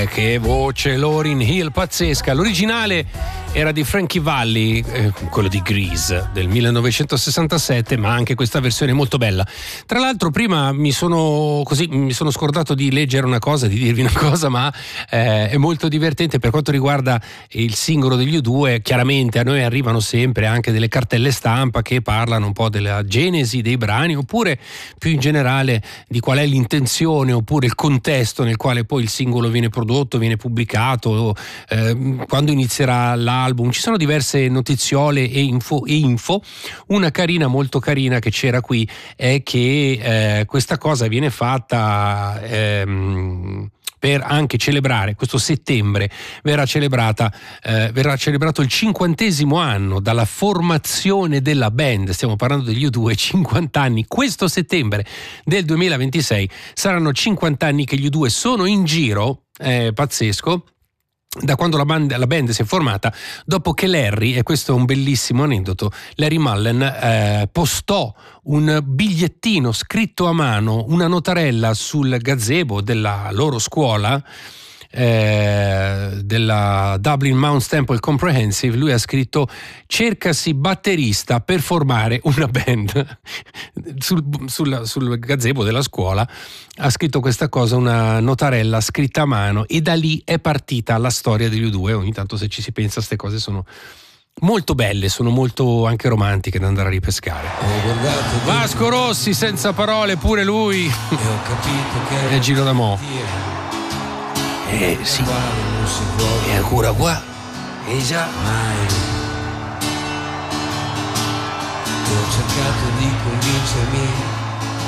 che voce, Lauryn Hill, pazzesca. L'originale era di Frankie Valli, quello di Grease del 1967, ma anche questa versione è molto bella. Tra l'altro prima mi sono scordato di leggere una cosa, di dirvi una cosa, ma è molto divertente per quanto riguarda il singolo degli U2. Chiaramente a noi arrivano sempre anche delle cartelle stampa che parlano un po' della genesi dei brani, oppure più in generale di qual è l'intenzione oppure il contesto nel quale poi il singolo viene prodotto, viene pubblicato, quando inizierà l'album. Ci sono diverse notiziole e info. Una carina, molto carina, che c'era qui è che questa cosa viene fatta per anche celebrare questo settembre. Verrà celebrato il 50° anno dalla formazione della band. Stiamo parlando degli U2, 50 anni. Questo settembre del 2026 saranno 50 anni che gli U2 sono in giro. Pazzesco. Da quando la band si è formata, dopo che Larry, e questo è un bellissimo aneddoto, Larry Mullen postò un bigliettino scritto a mano, una notarella sul gazebo della loro scuola, della Dublin Mount Temple Comprehensive. Lui ha scritto: cercasi batterista per formare una band. sul gazebo della scuola ha scritto questa cosa, una notarella scritta a mano, e da lì è partita la storia degli U2. Ogni tanto, se ci si pensa, queste cose sono molto belle, sono molto anche romantiche da andare a ripescare. Vasco Rossi, senza parole pure lui, e ho capito che è Giro d'Amo. Sì, è ancora qua. E già mai. E ho cercato di convincermi